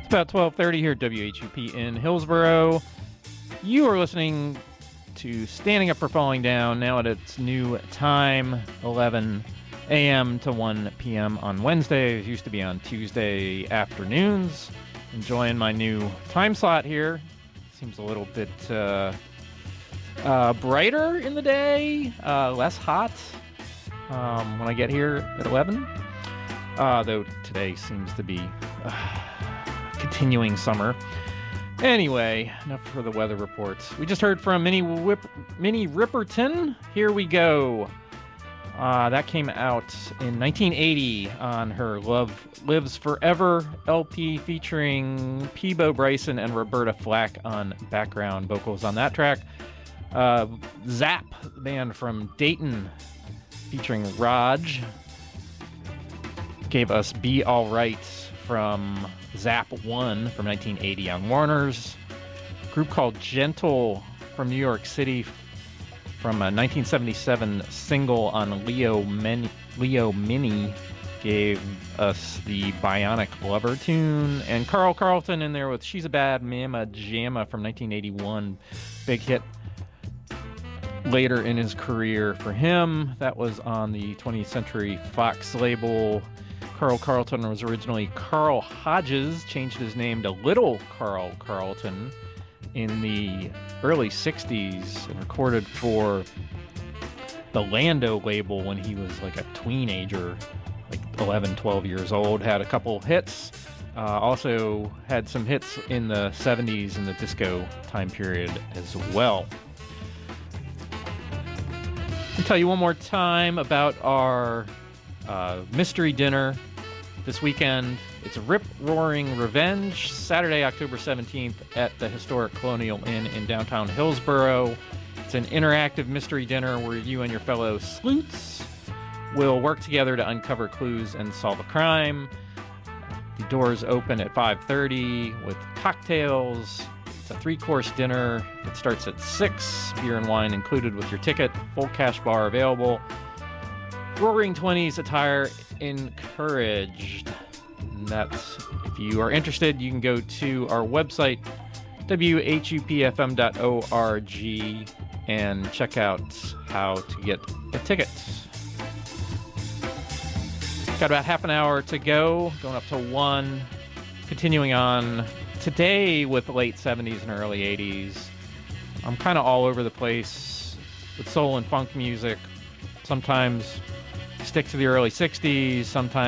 About 12:30 here at WHUP in Hillsboro. You are listening to Standing Up for Falling Down, now at its new time, 11 a.m. to 1 p.m. on Wednesdays. Used to be on Tuesday afternoons. Enjoying my new time slot here. Seems a little bit brighter in the day, less hot when I get here at 11. Though today seems to be continuing summer. Anyway, enough for the weather reports. We just heard from Minnie Riperton. Here we go. That came out in 1980 on her Love Lives Forever LP featuring Peabo Bryson and Roberta Flack on background vocals on that track. Zap, the band from Dayton, featuring Raj, gave us Be Alright from Zap 1 from 1980 on Warner's. A group called Gentle from New York City from a 1977 single on Leo Mini gave us the Bionic Lover tune. And Carl Carlton in there with She's a Bad Mama Jamma from 1981. Big hit later in his career for him. That was on the 20th Century Fox label. Carl Carlton was originally Carl Hodges, changed his name to Little Carl Carlton in the early 60s and recorded for the Lando label when he was like a teenager, like 11, 12 years old. Had a couple hits. Also had some hits in the 70s and the disco time period as well. I'll tell you one more time about our mystery dinner this weekend. It's Rip Roaring Revenge, Saturday, October 17th at the historic Colonial Inn in downtown Hillsboro. It's an interactive mystery dinner where you and your fellow sleuths will work together to uncover clues and solve a crime. The doors open at 5:30 with cocktails. It's a 3-course dinner. It starts at 6, beer and wine included with your ticket, full cash bar available. Roaring 20s attire encouraged. And that's, if you are interested, you can go to our website, whupfm.org, and check out how to get a ticket. Got about half an hour to go, going up to 1. Continuing on today with late 70s and early 80s. I'm kind of all over the place with soul and funk music. Sometimes stick to the early 60s, sometimes